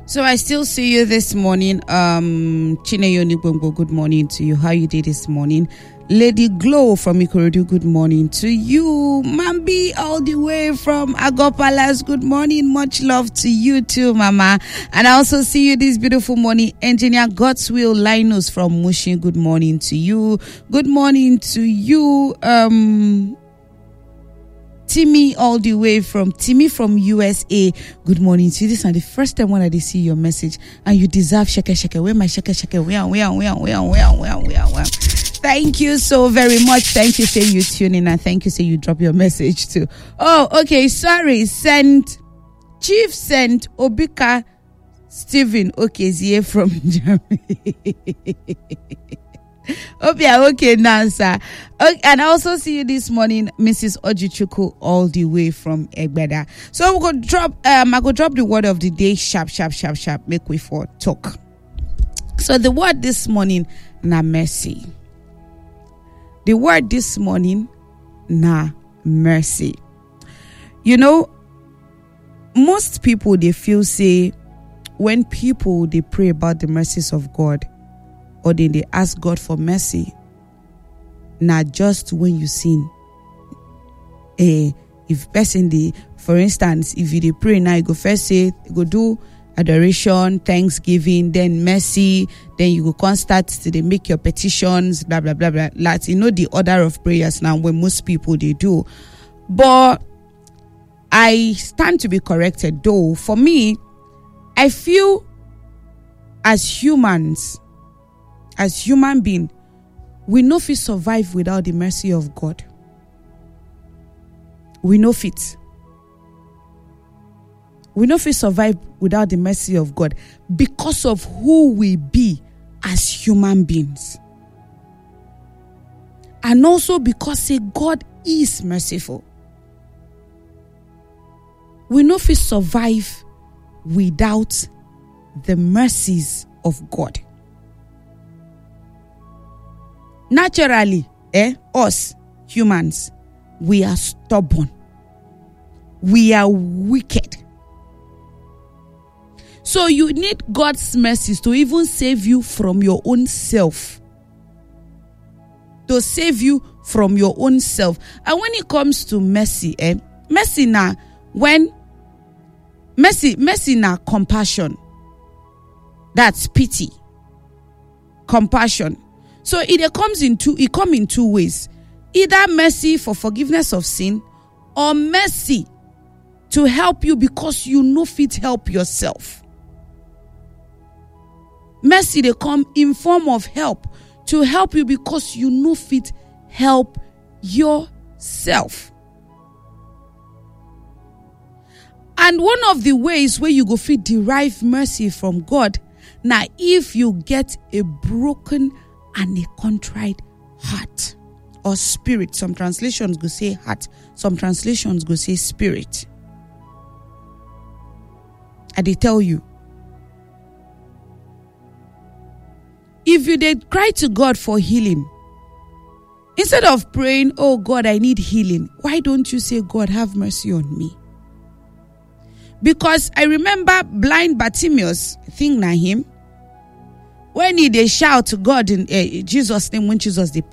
So I still see you this morning. Chineyoni Bongo, good morning to you. How you did this morning? Lady Glow from Ikorodu, good morning to you. Mambi, all the way from Agopalas, good morning. Much love to you too, Mama. And I also see you this beautiful morning. Engineer God's Will Linus from Mushin, good morning to you. Good morning to you. Timmy, all the way from USA. Good morning to you. This is the first time when I did see your message, and you deserve shake. Where my shake? Where? Thank you so very much. Thank you, say you tune in, and thank you, say you drop your message too. Oh, okay. Sorry. Chief sent Obika Stephen Okezie from Germany. Hope you're okay now, sir. Okay, and I also see you this morning, Mrs. Ojichuku, all the way from Egbeda. So we go drop. I go drop the word of the day. Sharp. Make we for talk. So the word this morning, na mercy. The word this morning, na mercy. You know, most people they feel say when people they pray about the mercies of God, or then they ask God for mercy, not just when you sin. If person for instance, if you pray now, you go first say, go do adoration, thanksgiving, then mercy, then you go start to they make your petitions, blah blah blah blah. Like, you know the order of prayers now when most people they do. But I stand to be corrected though. For me, I feel as humans, as human beings, we no fit survive without the mercy of God. We no fit. We no fit survive without the mercy of God because of who we be as human beings. And also because say God is merciful. We no fit survive without the mercies of God. Naturally, us humans, we are stubborn. We are wicked. So you need God's mercies to even save you from your own self. To save you from your own self. And when it comes to mercy, mercy na compassion. That's pity. Compassion. So it comes in two ways. Either mercy for forgiveness of sin, or mercy to help you because you no fit help yourself. Mercy they come in form of help to help you because you no fit help yourself. And one of the ways where you go fit derive mercy from God, now if you get a broken and a contrite heart or spirit. Some translations go say heart, some translations go say spirit. And they tell you, if you did cry to God for healing, instead of praying, oh God, I need healing, why don't you say, God, have mercy on me? Because I remember blind Bartimaeus, I think na him, when he they shout to God in Jesus' name, when Jesus they